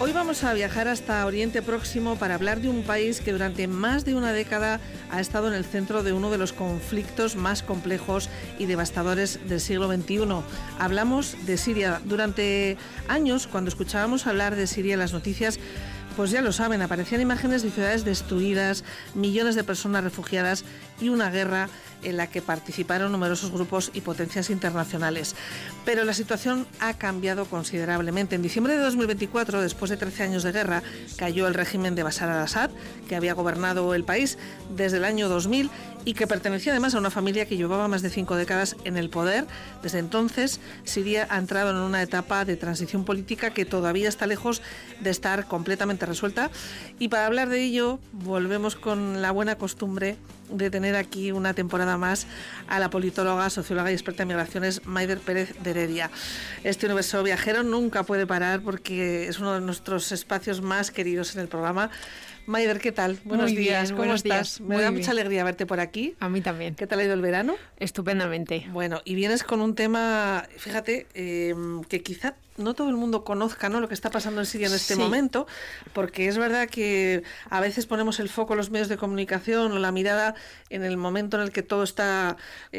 Hoy vamos a viajar hasta Oriente Próximo para hablar de un país que durante más de una década ha estado en el centro de uno de los conflictos más complejos y devastadores del siglo XXI. Hablamos de Siria. Durante años, cuando escuchábamos hablar de Siria en las noticias, pues ya lo saben, aparecían imágenes de ciudades destruidas, millones de personas refugiadas y una guerra en la que participaron numerosos grupos y potencias internacionales. Pero la situación ha cambiado considerablemente. En diciembre de 2024, después de 13 años de guerra, cayó el régimen de Bashar al-Assad, que había gobernado el país desde el año 2000 y que pertenecía además a una familia que llevaba más de 5 décadas en el poder. Desde entonces, Siria ha entrado en una etapa de transición política que todavía está lejos de estar completamente resuelta. Y para hablar de ello, volvemos con la buena costumbre de tener aquí una temporada más a la politóloga, socióloga y experta en migraciones Maider Pérez de Heredia. Este universo viajero nunca puede parar porque es uno de nuestros espacios más queridos en el programa. Maider, ¿qué tal? Buenos días, ¿cómo estás? Me da mucha alegría verte por aquí. A mí también. ¿Qué tal ha ido el verano? Estupendamente. Bueno, y vienes con un tema, fíjate, que quizá no todo el mundo conozca, ¿no?, lo que está pasando en Siria en este momento, porque es verdad que a veces ponemos el foco en los medios de comunicación o la mirada en el momento en el que todo está,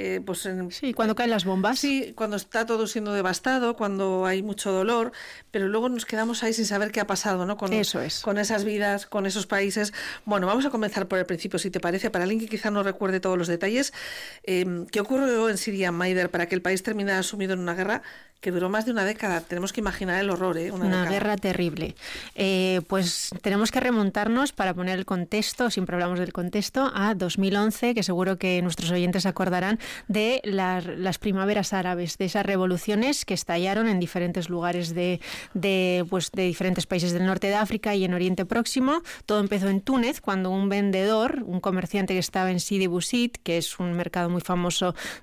cuando caen las bombas. Sí, cuando está todo siendo devastado, cuando hay mucho dolor, pero luego nos quedamos ahí sin saber qué ha pasado, ¿no? Con esas vidas, con esos países. Bueno, vamos a comenzar por el principio, si te parece, para alguien que quizá no recuerde todos los detalles. ¿Qué ocurrió en Siria, Maider, para que el país terminara sumido en una guerra que duró más de una década? Tenemos que imaginar el horror, Una guerra terrible. Pues tenemos que remontarnos, para poner el contexto, siempre hablamos del contexto, a 2011, que seguro que nuestros oyentes se acordarán de las primaveras árabes, de esas revoluciones que estallaron en diferentes lugares de diferentes países del norte de África y en Oriente Próximo. Todo empezó en Túnez, cuando un vendedor, un comerciante que estaba en Sidi Bouzid, que es un mercado muy famoso